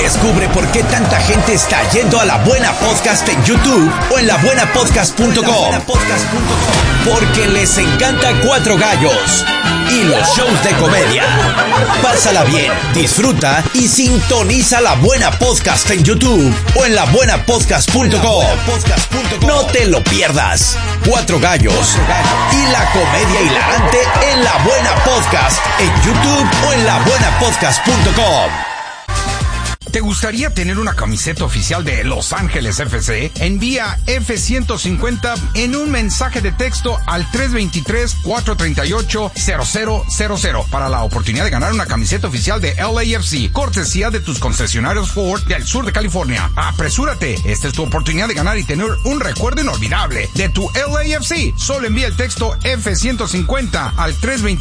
Descubre por qué tanta gente está yendo a La Buena Podcast en YouTube o en labuenapodcast.com. Porque les encanta Cuatro Gallos y los shows de comedia. Pásala bien, disfruta y sintoniza La Buena Podcast en YouTube o en labuenapodcast.com. No te lo pierdas. Cuatro Gallos y la comedia hilarante en La Buena Podcast en YouTube o en labuenapodcast.com. ¿Te gustaría tener una camiseta oficial de Los Ángeles FC? Envía F-150 en un mensaje de texto al 323-438-0000 para la oportunidad de ganar una camiseta oficial de LAFC, cortesía de tus concesionarios Ford del sur de California. ¡Apresúrate! Esta es tu oportunidad de ganar y tener un recuerdo inolvidable de tu LAFC. Solo envía el texto F-150 al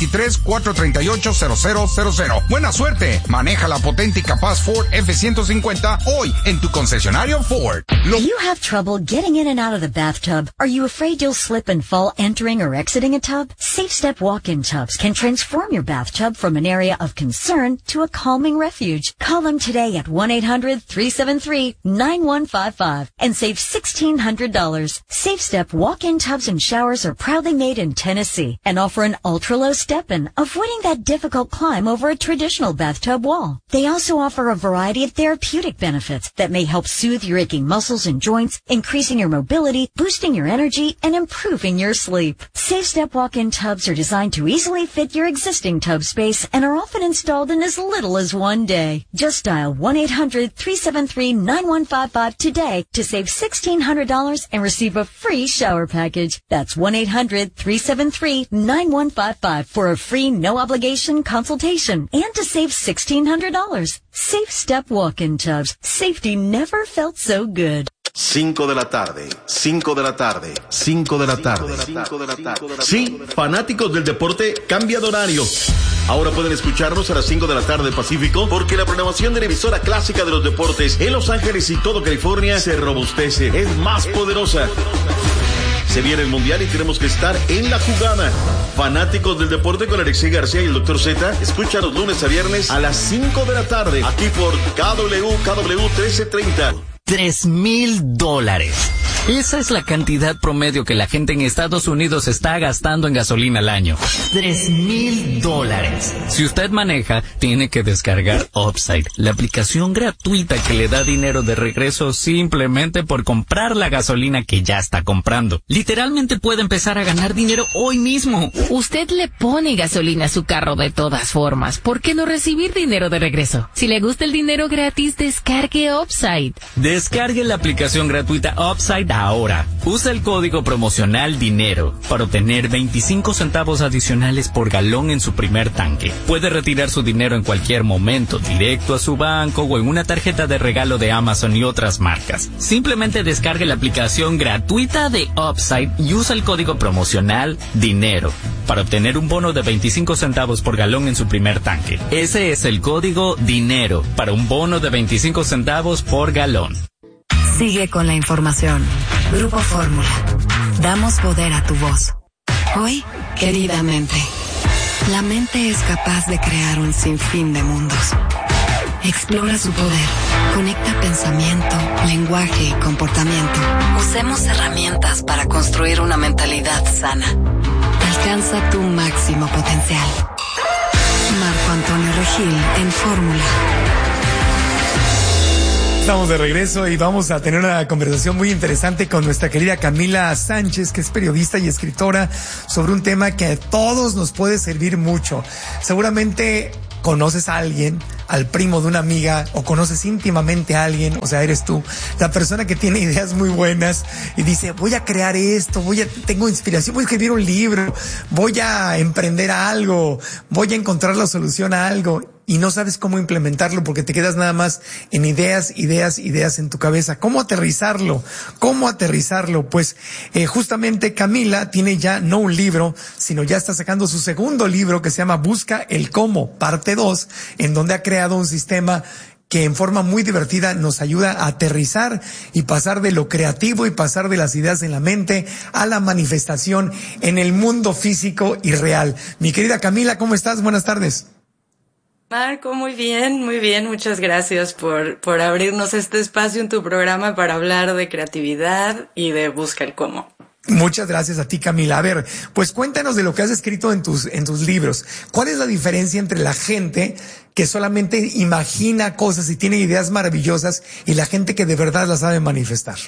323-438-0000. ¡Buena suerte! Maneja la potente y capaz Ford F-150 hoy en tu concesionario Ford. Do you have trouble getting in and out of the bathtub? Are you afraid you'll slip and fall entering or exiting a tub? Safe Step walk-in tubs can transform your bathtub from an area of concern to a calming refuge. Call them today at 1-800-373-9155 and save $1,600. Safe Step walk-in tubs and showers are proudly made in Tennessee and offer an ultra-low step-in, avoiding that difficult climb over a traditional bathtub wall. They also offer a variety of therapeutic benefits that may help soothe your aching muscles and joints, increasing your mobility, boosting your energy, and improving your sleep. Safe Step walk-in tubs are designed to easily fit your existing tub space and are often installed in as little as one day. Just dial 1-800-373-9155 today to save $1,600 and receive a free shower package. That's 1-800-373-9155 for a free no-obligation consultation and to save $1,600. Safe Step walk-in tubs. Safety never felt so good. 5 de la tarde, 5 de la tarde, 5 de la tarde, 5 de la tarde. Sí, fanáticos del deporte, cambia de horario. Ahora pueden escucharnos a las 5 de la tarde Pacífico, porque la programación de la emisora clásica de los deportes en Los Ángeles y todo California se robustece, es más poderosa. Se viene el Mundial y tenemos que estar en la jugada. Fanáticos del deporte con Alexei García y el Dr. Z, escucha los lunes a viernes a las 5 de la tarde, aquí por KW 1330. $3,000. Esa es la cantidad promedio que la gente en Estados Unidos está gastando en gasolina al año. $3,000. Si usted maneja, tiene que descargar Upside, la aplicación gratuita que le da dinero de regreso simplemente por comprar la gasolina que ya está comprando. Literalmente puede empezar a ganar dinero hoy mismo. Usted le pone gasolina a su carro de todas formas. ¿Por qué no recibir dinero de regreso? Si le gusta el dinero gratis, descargue Upside. Descargue la aplicación gratuita Upside ahora. Usa el código promocional DINERO para obtener 25 centavos adicionales por galón en su primer tanque. Puede retirar su dinero en cualquier momento, directo a su banco o en una tarjeta de regalo de Amazon y otras marcas. Simplemente descargue la aplicación gratuita de Upside y usa el código promocional DINERO para obtener un bono de 25 centavos por galón en su primer tanque. Ese es el código DINERO para un bono de 25 centavos por galón. Sigue con la información. Grupo Fórmula. Damos poder a tu voz. Hoy, querida mente. La mente es capaz de crear un sinfín de mundos. Explora su poder. Conecta pensamiento, lenguaje y comportamiento. Usemos herramientas para construir una mentalidad sana. Alcanza tu máximo potencial. Marco Antonio Regil en Fórmula. Estamos de regreso y vamos a tener una conversación muy interesante con nuestra querida Camila Sánchez, que es periodista y escritora, sobre un tema que a todos nos puede servir mucho. Seguramente conoces a alguien, al primo de una amiga, o conoces íntimamente a alguien, o sea, eres tú, la persona que tiene ideas muy buenas y dice, voy a crear esto, tengo inspiración, voy a escribir un libro, voy a emprender algo, voy a encontrar la solución a algo. Y no sabes cómo implementarlo porque te quedas nada más en ideas en tu cabeza. ¿Cómo aterrizarlo? Pues justamente Camila tiene ya no un libro, sino ya está sacando su segundo libro que se llama Busca el Cómo, parte 2, en donde ha creado un sistema que en forma muy divertida nos ayuda a aterrizar y pasar de lo creativo y pasar de las ideas en la mente a la manifestación en el mundo físico y real. Mi querida Camila, ¿cómo estás? Buenas tardes. Marco, muy bien, muy bien. Muchas gracias por abrirnos este espacio en tu programa para hablar de creatividad y de Busca el Cómo. Muchas gracias a ti, Camila. A ver, pues cuéntanos de lo que has escrito en tus libros. ¿Cuál es la diferencia entre la gente que solamente imagina cosas y tiene ideas maravillosas y la gente que de verdad las sabe manifestar?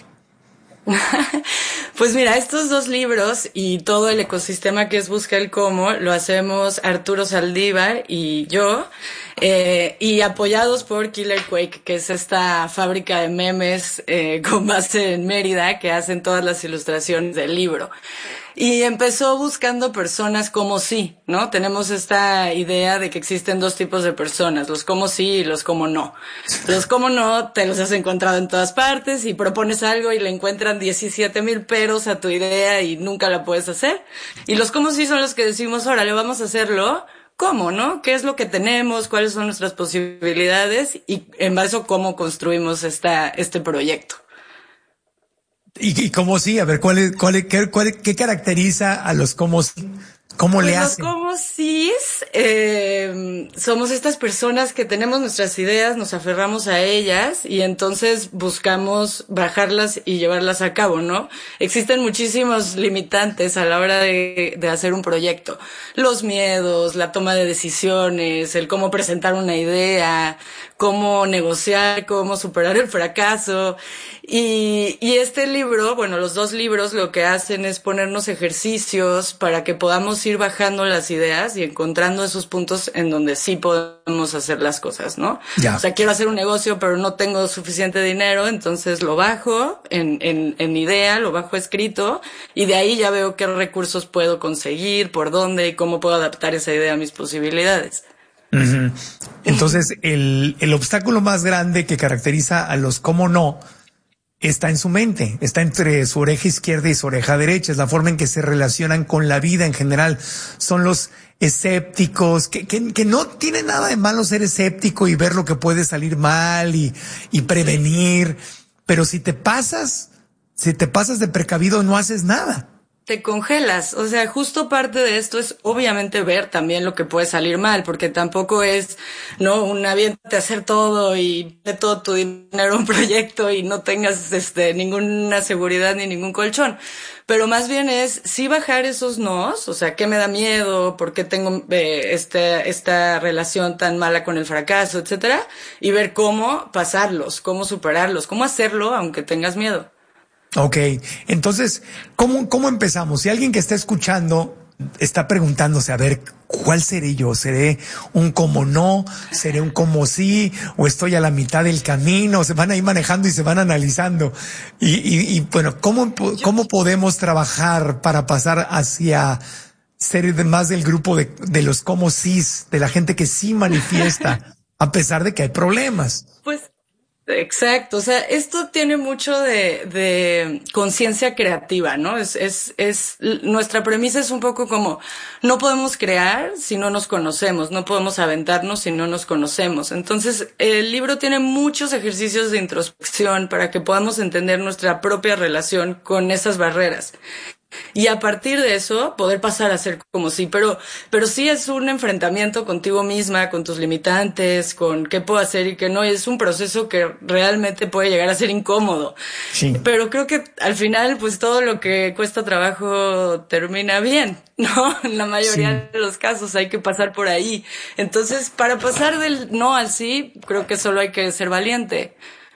Pues mira, estos dos libros y todo el ecosistema que es Busca el Cómo lo hacemos Arturo Saldívar y yo, y apoyados por Killer Quake, que es esta fábrica de memes con base en Mérida que hacen todas las ilustraciones del libro. Y empezó buscando personas como sí, ¿no? Tenemos esta idea de que existen dos tipos de personas, los como sí y los como no. Los como no te los has encontrado en todas partes y propones algo y le encuentran 17,000 peros a tu idea y nunca la puedes hacer. Y los como sí son los que decimos, órale, vamos a hacerlo. ¿Cómo, no? ¿Qué es lo que tenemos? ¿Cuáles son nuestras posibilidades? Y en base a cómo construimos este proyecto. Y cómo sí, a ver, ¿qué caracteriza a los cómo sí? ¿Cómo le hacen? Los como sí, somos estas personas que tenemos nuestras ideas, nos aferramos a ellas y entonces buscamos bajarlas y llevarlas a cabo, ¿no? Existen muchísimos limitantes a la hora de hacer un proyecto. Los miedos, la toma de decisiones, el cómo presentar una idea, cómo negociar, cómo superar el fracaso. Y este libro, bueno, los dos libros lo que hacen es ponernos ejercicios para que podamos ir bajando las ideas y encontrando esos puntos en donde sí podemos hacer las cosas, ¿no? Ya. O sea, quiero hacer un negocio, pero no tengo suficiente dinero, entonces lo bajo en idea, lo bajo escrito, y de ahí ya veo qué recursos puedo conseguir, por dónde y cómo puedo adaptar esa idea a mis posibilidades. Uh-huh. Entonces, el obstáculo más grande que caracteriza a los cómo no está en su mente, está entre su oreja izquierda y su oreja derecha, es la forma en que se relacionan con la vida en general. Son los escépticos, que no tiene nada de malo ser escéptico y ver lo que puede salir mal y prevenir, pero si te pasas de precavido no haces nada. Te congelas, o sea, justo parte de esto es obviamente ver también lo que puede salir mal, porque tampoco es, ¿no? Un aviéntate a hacer todo y de todo tu dinero a un proyecto y no tengas ninguna seguridad ni ningún colchón. Pero más bien es sí bajar esos nos, o sea, ¿qué me da miedo? ¿Por qué tengo esta relación tan mala con el fracaso, etcétera? Y ver cómo pasarlos, cómo superarlos, cómo hacerlo aunque tengas miedo. Ok, entonces, ¿cómo empezamos? Si alguien que está escuchando está preguntándose, a ver, ¿cuál seré yo? ¿Seré un cómo no? ¿Seré un cómo sí? ¿O estoy a la mitad del camino? Se van a ir manejando y se van analizando. Y bueno, ¿cómo podemos trabajar para pasar hacia ser más del grupo de los cómo sís, de la gente que sí manifiesta, a pesar de que hay problemas? Pues, exacto, o sea, esto tiene mucho de conciencia creativa, ¿no? Nuestra premisa es un poco como, no podemos crear si no nos conocemos, no podemos aventarnos si no nos conocemos. Entonces, el libro tiene muchos ejercicios de introspección para que podamos entender nuestra propia relación con esas barreras. Y a partir de eso, poder pasar a ser como sí, pero sí es un enfrentamiento contigo misma, con tus limitantes, con qué puedo hacer y qué no, y es un proceso que realmente puede llegar a ser incómodo. Sí. Pero creo que al final, pues todo lo que cuesta trabajo termina bien, ¿no? En la mayoría de los casos hay que pasar por ahí. Entonces, para pasar del no al sí, creo que solo hay que ser valiente.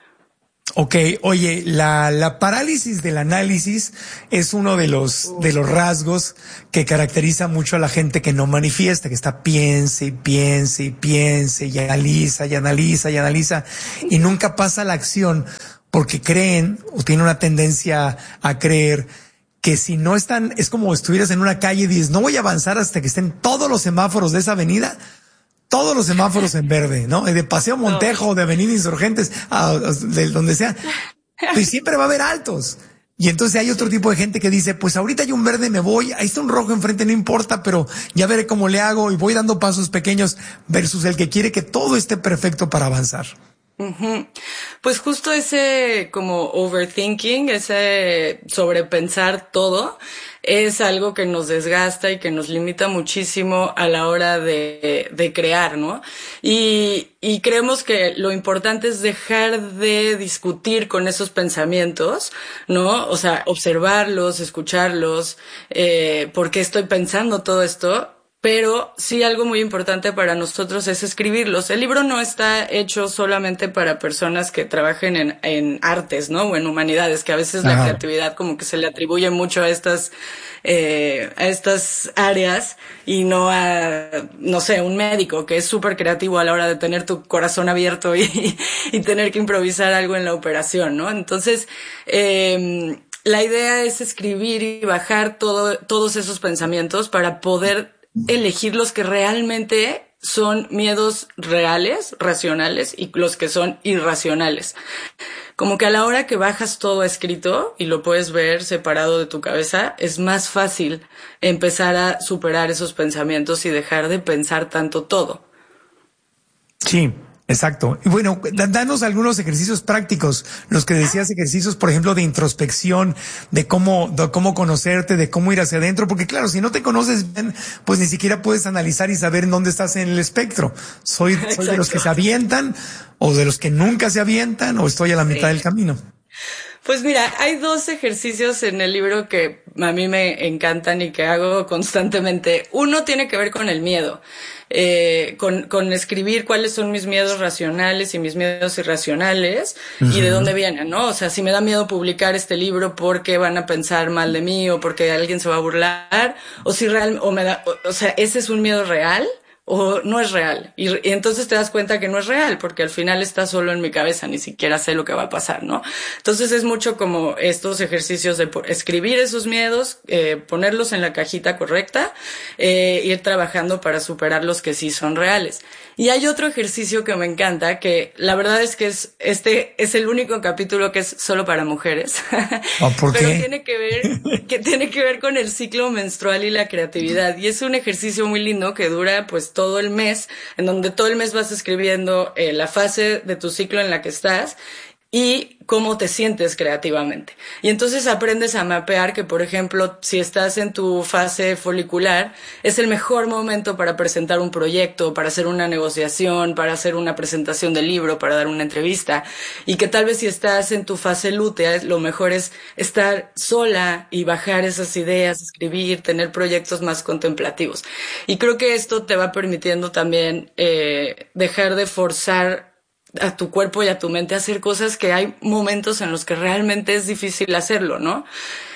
Ok, oye, la parálisis del análisis es uno de los rasgos que caracteriza mucho a la gente que no manifiesta, que está piense y analiza y nunca pasa a la acción porque creen o tienen una tendencia a creer que si no están, es como estuvieras en una calle y dices, no voy a avanzar hasta que estén todos los semáforos de esa avenida. Todos los semáforos en verde, ¿no? De Paseo Montejo, de Avenida Insurgentes, de donde sea. Y siempre va a haber altos. Y entonces hay otro tipo de gente que dice, pues ahorita hay un verde, me voy, ahí está un rojo enfrente, no importa, pero ya veré cómo le hago y voy dando pasos pequeños versus el que quiere que todo esté perfecto para avanzar. Uh-huh. Pues justo ese como overthinking, ese sobrepensar todo, es algo que nos desgasta y que nos limita muchísimo a la hora de crear, ¿no? Y creemos que lo importante es dejar de discutir con esos pensamientos, ¿no? O sea, observarlos, escucharlos, ¿por qué estoy pensando todo esto? Pero sí, algo muy importante para nosotros es escribirlos. El libro no está hecho solamente para personas que trabajen en artes, ¿no? O en humanidades, que a veces la creatividad como que se le atribuye mucho a estas áreas y no a, no sé, un médico que es súper creativo a la hora de tener tu corazón abierto y tener que improvisar algo en la operación, ¿no? Entonces, la idea es escribir y bajar todos esos pensamientos para poder elegir los que realmente son miedos reales, racionales, y los que son irracionales. Como que a la hora que bajas todo escrito y lo puedes ver separado de tu cabeza, es más fácil empezar a superar esos pensamientos y dejar de pensar tanto todo. Sí. Exacto. Y bueno, danos algunos ejercicios prácticos, los que decías, ejercicios, por ejemplo, de introspección, de cómo conocerte, de cómo ir hacia adentro, porque claro, si no te conoces bien, pues ni siquiera puedes analizar y saber en dónde estás en el espectro. Soy de los que se avientan, o de los que nunca se avientan, o estoy a la mitad del camino. Pues mira, hay 2 ejercicios en el libro que a mí me encantan y que hago constantemente. Uno tiene que ver con el miedo, con escribir cuáles son mis miedos racionales y mis miedos irracionales y de dónde vienen, ¿no? O sea, si me da miedo publicar este libro porque van a pensar mal de mí o porque alguien se va a burlar, o si o sea, ese es un miedo real o no es real. Y entonces te das cuenta que no es real, porque al final está solo en mi cabeza, ni siquiera sé lo que va a pasar, ¿no? Entonces es mucho como estos ejercicios de escribir esos miedos, ponerlos en la cajita correcta, ir trabajando para superar los que sí son reales. Y hay otro ejercicio que me encanta, que la verdad es que este es el único capítulo que es solo para mujeres. ¿Por qué? Pero tiene que ver con el ciclo menstrual y la creatividad. Y es un ejercicio muy lindo que dura pues todo el mes, en donde todo el mes vas escribiendo la fase de tu ciclo en la que estás y cómo te sientes creativamente. Y entonces aprendes a mapear que, por ejemplo, si estás en tu fase folicular, es el mejor momento para presentar un proyecto, para hacer una negociación, para hacer una presentación del libro, para dar una entrevista. Y que tal vez si estás en tu fase lútea, lo mejor es estar sola y bajar esas ideas, escribir, tener proyectos más contemplativos. Y creo que esto te va permitiendo también dejar de forzar a tu cuerpo y a tu mente a hacer cosas que hay momentos en los que realmente es difícil hacerlo, ¿no?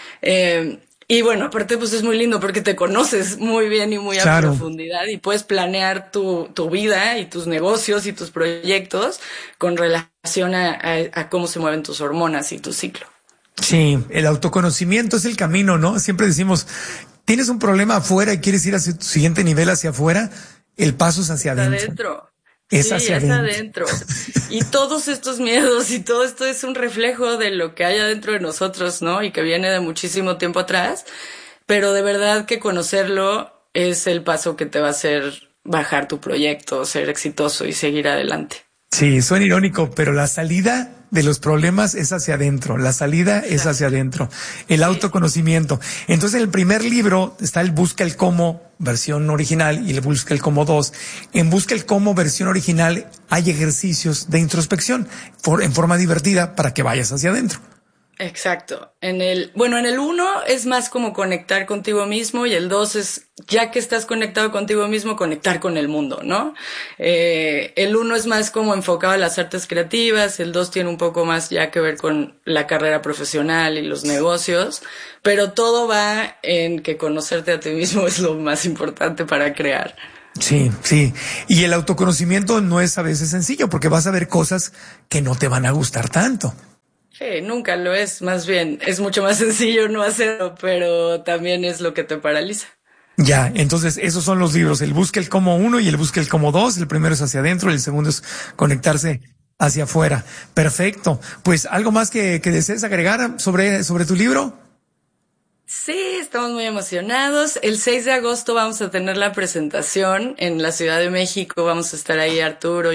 Y bueno, aparte pues es muy lindo porque te conoces muy bien y muy a profundidad y puedes planear tu vida y tus negocios y tus proyectos con relación a cómo se mueven tus hormonas y tu ciclo. Sí, el autoconocimiento es el camino, ¿no? Siempre decimos, tienes un problema afuera y quieres ir hacia tu siguiente nivel hacia afuera, el paso es hacia adentro. Es adentro. Y todos estos miedos y todo esto es un reflejo de lo que hay adentro de nosotros, ¿no? Y que viene de muchísimo tiempo atrás. Pero de verdad que conocerlo es el paso que te va a hacer bajar tu proyecto, ser exitoso y seguir adelante. Sí, suena irónico, pero la salida de los problemas es hacia adentro. La salida es hacia adentro. El autoconocimiento. Entonces, en el primer libro está el Busca el Cómo, versión original, y el Busca el Cómo 2. En Busca el Cómo, versión original, hay ejercicios de introspección en forma divertida para que vayas hacia adentro. Exacto. En el 1 es más como conectar contigo mismo y el 2 es, ya que estás conectado contigo mismo, conectar con el mundo, ¿no? El 1 es más como enfocado a las artes creativas, el 2 tiene un poco más ya que ver con la carrera profesional y los negocios, pero todo va en que conocerte a ti mismo es lo más importante para crear. Sí, sí. Y el autoconocimiento no es a veces sencillo porque vas a ver cosas que no te van a gustar tanto. Sí, nunca lo es, más bien es mucho más sencillo no hacerlo, pero también es lo que te paraliza. Ya, entonces esos son los libros, el Busca el Cómo 1 y el Busca el Cómo 2, el primero es hacia adentro y el segundo es conectarse hacia afuera. Perfecto, pues algo más que desees agregar sobre tu libro. Sí, estamos muy emocionados. El 6 de agosto vamos a tener la presentación en la Ciudad de México, vamos a estar ahí Arturo